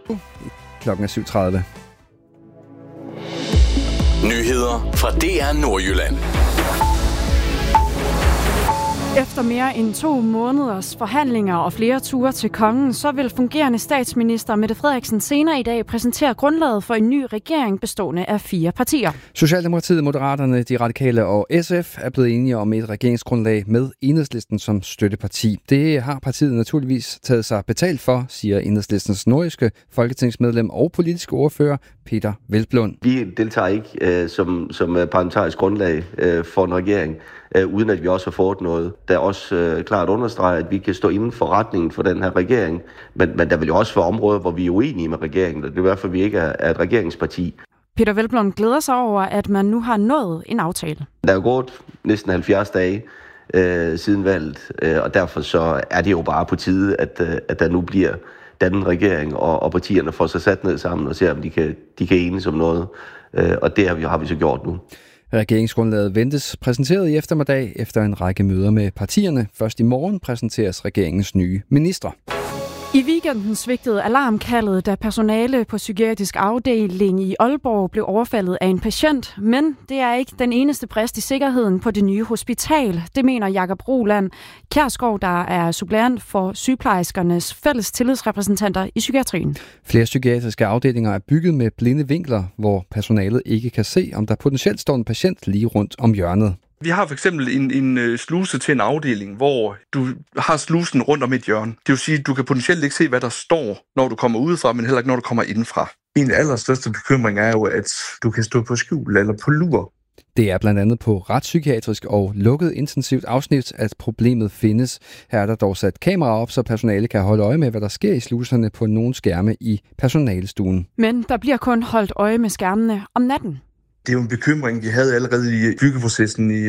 Klokken er 7:30. Nyheder fra DR Nordjylland. Efter mere end 2 måneders forhandlinger og flere ture til kongen, så vil fungerende statsminister Mette Frederiksen senere i dag præsentere grundlaget for en ny regering bestående af 4 partier. Socialdemokratiet, Moderaterne, De Radikale og SF er blevet enige om et regeringsgrundlag med Enhedslisten som støtteparti. Det har partiet naturligvis taget sig betalt for, siger Enhedslistens nordiske folketingsmedlem og politiske ordfører Peder Hvelplund. Vi deltager ikke som parlamentarisk grundlag for en regering, uden at vi også har fået noget, der også klart understreger, at vi kan stå inden for retningen for den her regering. Men der vil jo også være områder, hvor vi er uenige med regeringen, og det er i hvert fald, vi ikke er et regeringsparti. Peder Hvelplund glæder sig over, at man nu har nået en aftale. Der er jo gået næsten 70 dage siden valget, og derfor så er det jo bare på tide, at der nu bliver dannet regering, og partierne får sig sat ned sammen og ser, om de kan enes om noget. Og det har vi så gjort nu. Regeringsgrundlaget ventes præsenteret i eftermiddag efter en række møder med partierne. Først i morgen præsenteres regeringens nye ministre. I weekenden svigtede alarmkaldet, da personale på psykiatrisk afdeling i Aalborg blev overfaldet af en patient. Men det er ikke den eneste brist i sikkerheden på det nye hospital. Det mener Jakob Roland Kjærsgaard, der er suppleant for sygeplejerskernes fælles tillidsrepræsentanter i psykiatrien. Flere psykiatriske afdelinger er bygget med blinde vinkler, hvor personalet ikke kan se, om der potentielt står en patient lige rundt om hjørnet. Vi har for eksempel en sluse til en afdeling, hvor du har slusen rundt om et hjørne. Det vil sige, at du kan potentielt ikke se, hvad der står, når du kommer udefra, men heller ikke, når du kommer indenfra. Min allerstørste bekymring er jo, at du kan stå på skjul eller på lur. Det er blandt andet på retspsykiatrisk og lukket intensivt afsnit, at problemet findes. Her er der dog sat kameraer op, så personale kan holde øje med, hvad der sker i sluserne på nogle skærme i personalestuen. Men der bliver kun holdt øje med skærmene om natten. Det er jo en bekymring, vi havde allerede i byggeprocessen i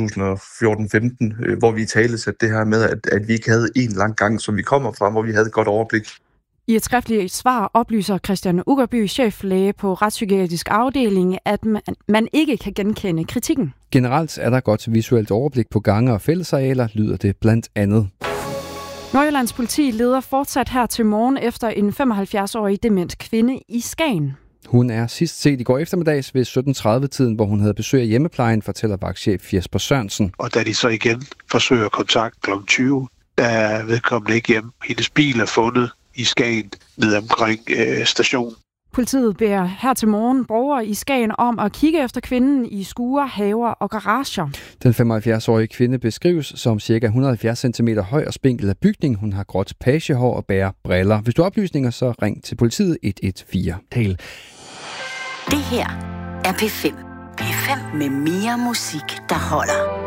2014-15, hvor vi talesatte det her med, at vi ikke havde en lang gang, som vi kommer fra, hvor vi havde et godt overblik. I et skriftligt svar oplyser Christian Uggerby, cheflæge på retspsykiatrisk afdeling, at man ikke kan genkende kritikken. Generelt er der godt visuelt overblik på gange og fællesarealer, lyder det blandt andet. Nordjyllands politi leder fortsat her til morgen efter en 75-årig dement kvinde i Skagen. Hun er sidst set i går eftermiddags ved 17:30-tiden, hvor hun havde besøg af hjemmeplejen, fortæller vagtchef Jesper Sørensen. Og da de så igen forsøger kontakt kl. 20, der er vedkommende ikke hjemme. Hendes bil er fundet i Skagen ned omkring stationen. Politiet beder her til morgen borgere i Skagen om at kigge efter kvinden i skuer, haver og garager. Den 75-årige kvinde beskrives som ca. 170 cm høj og spinkel af bygning. Hun har gråt pagehår og bærer briller. Hvis du har oplysninger, så ring til politiet 114. Det her er P5. P5 med mere musik, der holder.